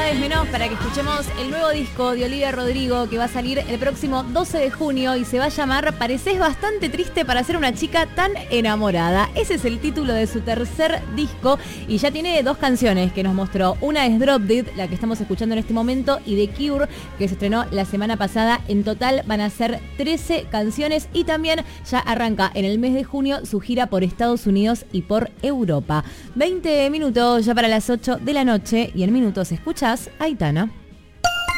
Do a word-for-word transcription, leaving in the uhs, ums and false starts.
vez menos para que escuchemos el nuevo disco de Olivia Rodrigo que va a salir el próximo doce de junio y se va a llamar Pareces bastante triste para ser una chica tan enamorada. Ese es el título de su tercer disco y ya tiene dos canciones que nos mostró. Una es Drop Dead, la que estamos escuchando en este momento, y The Cure, que se estrenó la semana pasada. En total van a ser trece canciones y también ya arranca en el mes de junio su gira por Estados Unidos y por Europa. veinte minutos ya para las ocho de la noche y en minutos escuchás a Aitana.